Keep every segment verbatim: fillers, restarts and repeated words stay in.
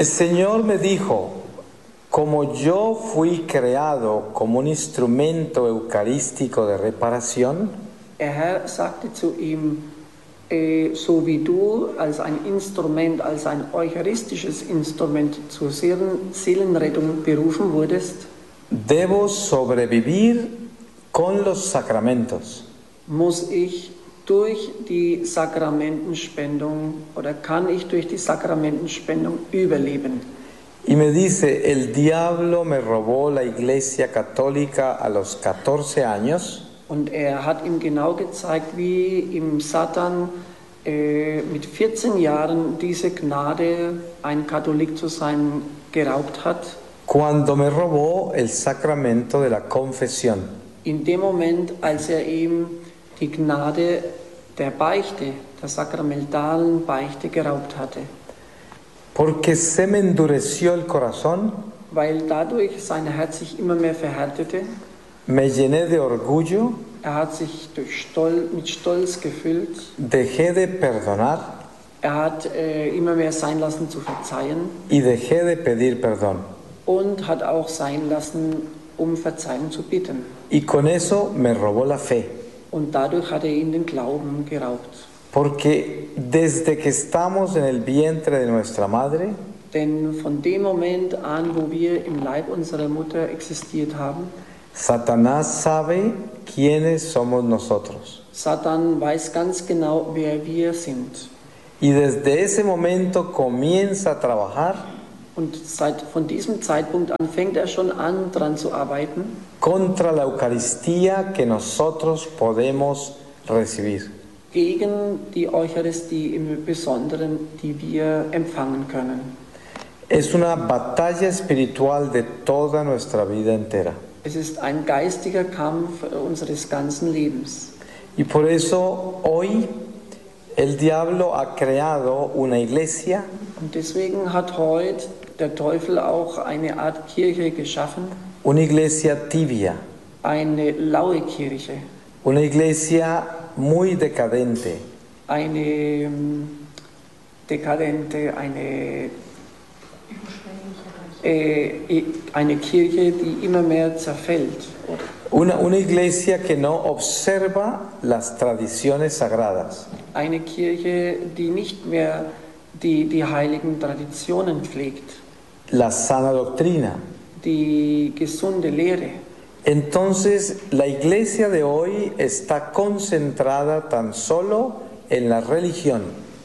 El Señor me dijo, como yo fui creado como un instrumento eucarístico de reparación, Der Herr sagte zu ihm, äh, so wie du als ein Instrument, als ein eucharistisches Instrument zur Seelen, Seelenrettung berufen wurdest, debo sobrevivir con los sacramentos. muss ich durch die Sakramentenspendung oder kann ich durch die Sakramentenspendung überleben. Y me dice, el diablo me robó la iglesia católica a los catorce años. Und er hat ihm genau gezeigt, wie ihm Satan äh, mit vierzehn Jahren diese Gnade, ein Katholik zu sein, geraubt hat. Cuando me robó el sacramento de la confesión. In dem Moment, als er ihm die Gnade der Beichte, der sakramentalen Beichte geraubt hatte. Porque se me endureció el corazón, Weil dadurch sein Herz sich immer mehr verhärtete. me llené de orgullo, Er hat sich durch Stolz, mit Stolz gefüllt. dejé de perdonar Er hat äh, immer mehr sein lassen zu verzeihen y dejé de pedir perdón. und hat auch sein lassen, um Verzeihung zu bitten. Y con eso me robó la fe. Und dadurch hat er ihm den Glauben geraubt. Porque desde que estamos en el vientre de nuestra madre, Denn von dem Moment an, wo wir im Leib unserer Mutter existiert haben, Satanás sabe quiénes somos nosotros. Satan weiß ganz genau, wer wir sind. Y desde ese momento comienza a trabajar Und seit, von diesem Zeitpunkt an fängt er schon an, daran zu arbeiten, contra la Eucaristía que nosotros podemos recibir. gegen die Eucharistie im Besonderen, die wir empfangen können. Es una batalla espiritual de toda nuestra vida entera. Es ist ein geistiger Kampf unseres ganzen Lebens. Y por eso hoy el diablo ha creado una iglesia Und deswegen hat heute der Teufel auch eine Art Kirche geschaffen, una iglesia tibia, eine laue Kirche, una iglesia muy decadente, eine ähm, dekadente, eine, äh, eine Kirche, die immer mehr zerfällt. una, una iglesia que no observa las tradiciones sagradas, Eine Kirche, die nicht mehr die, die heiligen Traditionen pflegt, la sana doctrina. die gesunde Lehre. Entonces la iglesia de hoy está concentrada tan solo en la religión.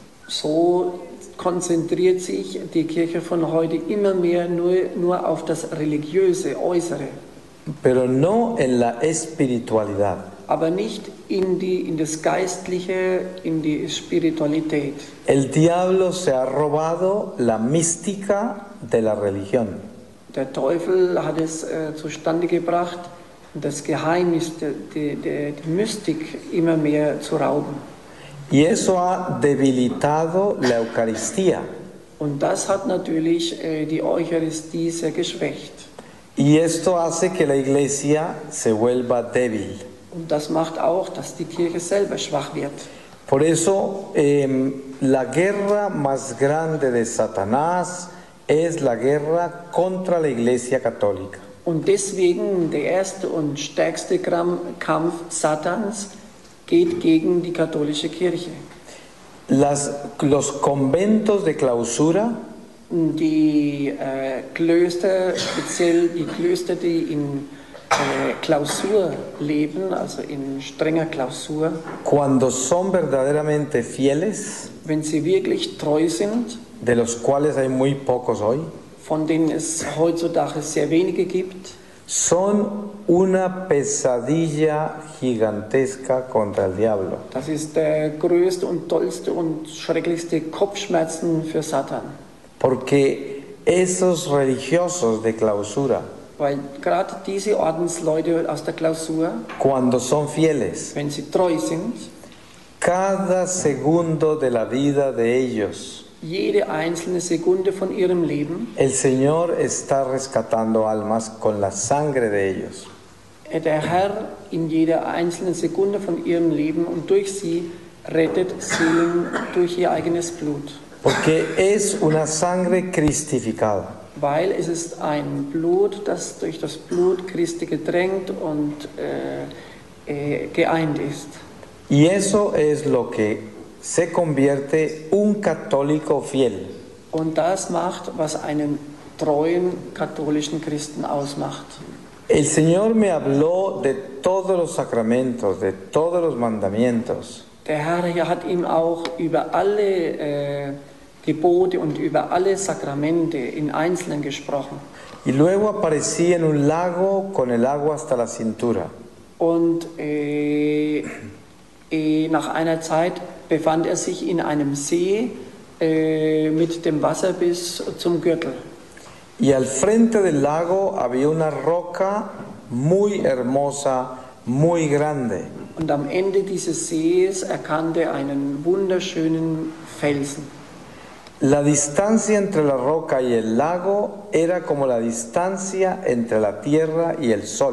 So konzentriert sich die Kirche von heute immer mehr nur, nur auf das religiöse Äußere, Pero no en la espiritualidad. aber nicht in, die, in das Geistliche, in die Spiritualität. El diablo se ha robado la mística de la religión. Der Teufel hat es äh, zustande gebracht, das Geheimnis, die, die, die, die Mystik immer mehr zu rauben. Y eso ha debilitado la Eucaristía. Und das hat natürlich äh, die Eucharistie sehr geschwächt. Y esto hace que la iglesia se vuelva débil. Und das macht auch, dass die Kirche selber schwach wird. Por eso eh, la guerra más grande de Satanás es la guerra contra la Iglesia Católica. Und deswegen der erste und stärkste Kampf Satans geht gegen die katholische Kirche. Las, los conventos de clausura Die äh, Klöster, speziell die Klöster, die in äh, Klausur leben, also in strenger Klausur, cuando son verdaderamente fieles, wenn sie wirklich treu sind, de los cuales hay muy pocos hoy, von denen es heutzutage sehr wenige gibt, son una pesadilla gigantesca contra el diablo. das ist der größte und tollste und schrecklichste Kopfschmerzen für Satan. Porque esos religiosos de clausura, Weil gerade diese Ordensleute aus der Klausur, cuando son fieles, wenn sie treu sind, cada segundo de la vida de ellos, jede einzelne Sekunde von ihrem Leben, el Señor está rescatando almas con la sangre de ellos. der Herr in jeder einzelnen Sekunde von ihrem Leben und durch sie rettet Seelen durch ihr eigenes Blut. porque es una sangre cristificada. Weil es ist ein Blut, das durch das Blut Christi getränkt und äh, äh, geeint ist. Y eso es lo que se convierte un católico fiel. Und das macht, was einen treuen katholischen Christen ausmacht. El Señor me habló de todos los sacramentos, de todos los mandamientos. Der Herr hat ihm auch über alle äh, Gebote und über alle Sakramente in Einzelnen gesprochen. Y luego aparecí en un lago con el agua hasta la cintura. Und äh, äh, nach einer Zeit befand er sich in einem See äh, mit dem Wasser bis zum Gürtel. Y al frente del lago había una roca muy hermosa, muy grande. Und am Ende dieses Sees erkannte er einen wunderschönen Felsen. La distancia entre la roca y el lago era como la distancia entre la tierra y el sol.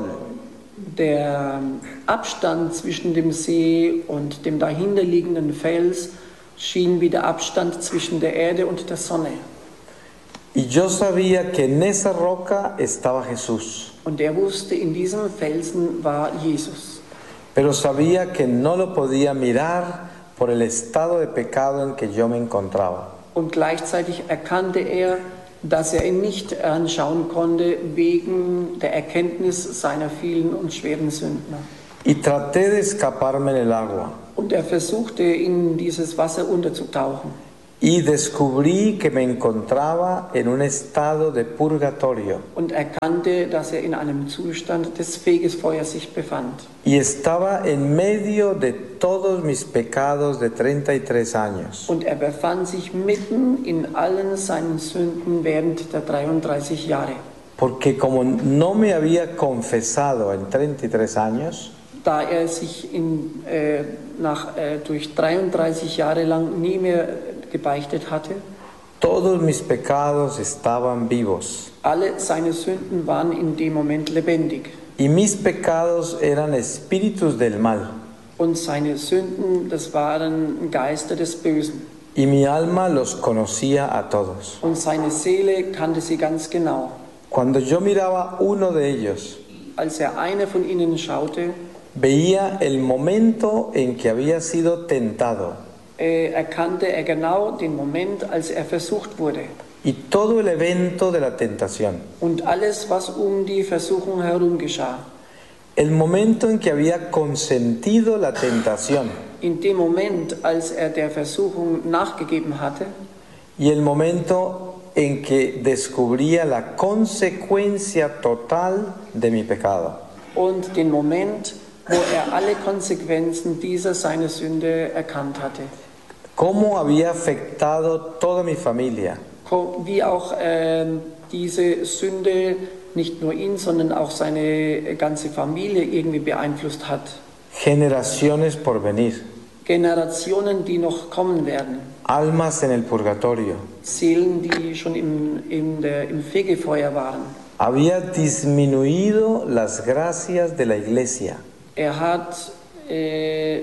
Der Abstand zwischen dem See und dem dahinterliegenden Fels schien wie der Abstand zwischen der Erde und der Sonne. Y yo sabía que en esa roca estaba Jesús, Und er wusste, in diesem Felsen war Jesus. pero sabía que no lo podía mirar por el estado de pecado en que yo me encontraba. Und gleichzeitig erkannte er, dass er ihn nicht anschauen konnte wegen der Erkenntnis seiner vielen und schweren Sünden. Y traté de escaparme en el agua. Und er versuchte, in dieses Wasser unterzutauchen. Y descubrí que me encontraba en un estado de purgatorio. Und erkannte, dass er in einem Zustand des Fegefeuers sich befand. Y estaba en medio de todos mis pecados de treinta y tres años. Und er befand sich mitten in allen seinen Sünden während der dreiunddreißig Jahre. Porque como no me había confesado en treinta y tres años, Da er sich in, äh, nach, äh, durch dreiunddreißig Jahre lang nie mehr gebeichtet hatte, todos mis pecados estaban vivos. alle seine Sünden waren in dem Moment lebendig. Y mis pecados eran espíritus del mal. Und seine Sünden, das waren Geister des Bösen. Y mi alma los conocía a todos. Und seine Seele kannte sie ganz genau. Cuando yo miraba uno de ellos, Als er eine von ihnen schaute, veía el momento en que había sido tentado äh, erkannte er genau den Moment, als er versucht wurde. y todo el evento de la tentación. Und alles, was um die Versuchung herum geschah. El momento en que había consentido la tentación In dem Moment, als er der Versuchung nachgegeben hatte, y el momento en que descubría la consecuencia total de mi pecado. und den Moment, wo er alle Konsequenzen dieser seiner Sünde erkannt hatte. Cómo había afectado toda mi familia, Ko- Wie auch ähm, diese Sünde nicht nur ihn, sondern auch seine ganze Familie irgendwie beeinflusst hat. generaciones por venir, Generationen, die noch kommen werden. almas en el purgatorio. Seelen, die schon im, in der, im Fegefeuer waren. Había disminuido las gracias de la iglesia. Er hat äh,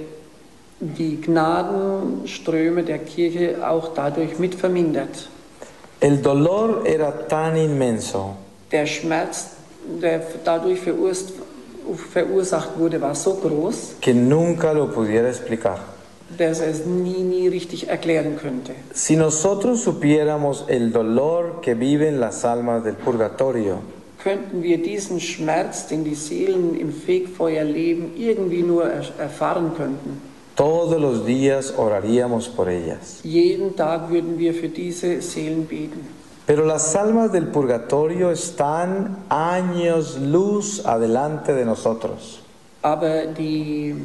die Gnadenströme der Kirche auch dadurch mit vermindert. El dolor era tan inmenso Der Schmerz, der dadurch verursacht, verursacht wurde, war so groß, que nunca lo pudiera explicar. dass er es nie, nie richtig erklären könnte. Si nosotros supiéramos el dolor que viven las almas del purgatorio, Könnten wir diesen Schmerz, den die Seelen im Fegfeuer leben, irgendwie nur er erfahren könnten. todos los días oraríamos por ellas. Jeden Tag würden wir für diese Seelen beten. Pero las almas del purgatorio están años luz adelante de nosotros. Aber die,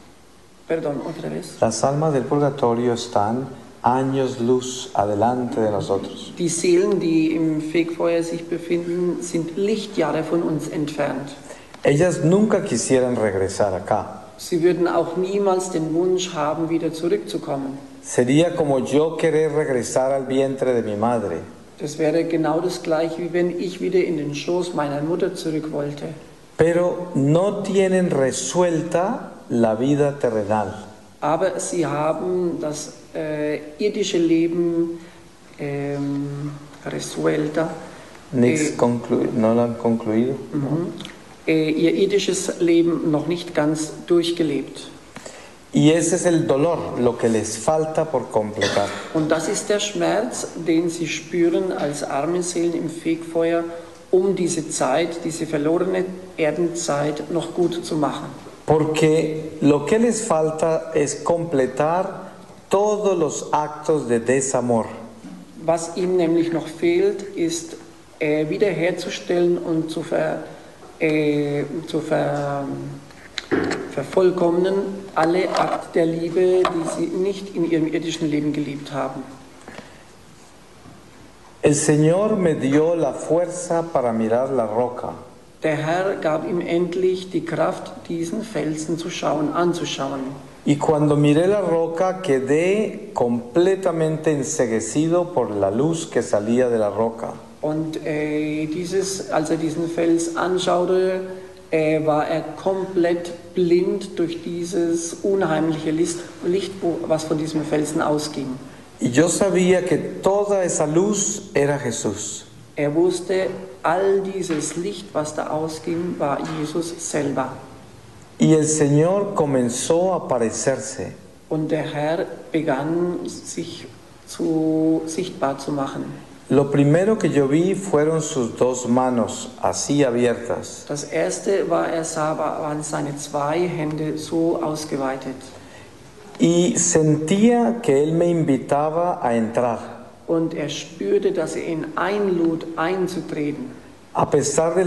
perdón, otra vez. Las almas del purgatorio están años luz adelante de nosotros. Die Seelen, die im Fegfeuer sich befinden, sind Lichtjahre von uns entfernt. Ellas nunca quisieran regresar acá. Sie würden auch niemals den Wunsch haben, wieder zurückzukommen. Sería como yo querer regresar al vientre de mi madre. Das wäre genau das Gleiche, wie wenn ich wieder in den Schoß meiner Mutter zurück wollte. Pero no tienen resuelta la vida terrenal. Aber sie haben das äh, irdische Leben ähm, resuelta, Nix Eh, conclu- no lo han concluido. mhm, äh, ihr irdisches Leben noch nicht ganz durchgelebt. Y ese es el dolor, lo que les falta por completar. Und das ist der Schmerz, den sie spüren als arme Seelen im Fegfeuer, um diese Zeit, diese verlorene Erdenzeit noch gut zu machen. Porque lo que les falta es completar todos los actos de desamor. Was ihm nämlich noch fehlt, ist äh, wiederherzustellen und zu, ver, äh, zu ver, vervollkommnen alle Akte der Liebe, die sie nicht in ihrem irdischen Leben gelebt haben. El Señor me dio la fuerza para mirar la roca. Der Herr gab ihm endlich die Kraft, diesen Felsen zu schauen, anzuschauen. Y cuando miré la roca quedé completamente enceguecido por la luz que salía de la roca. Und äh, dieses, als er diesen Fels anschaute, äh, war er komplett blind durch dieses unheimliche Licht, Licht, was von diesem Felsen ausging. Y yo sabía que toda esa luz era Jesús. Er wusste, all dieses Licht, was da ausging, war Jesus selber. Y el Señor comenzó a aparecerse. Und der Herr begann, sich zu, sichtbar zu machen. Lo primero que yo vi fueron sus dos manos, así abiertas. Das erste, was er sah, waren seine zwei Hände so ausgeweitet. Y sentía que Él me invitaba a entrar. Und er spürte, dass er ihn einlud, einzutreten. A pesar de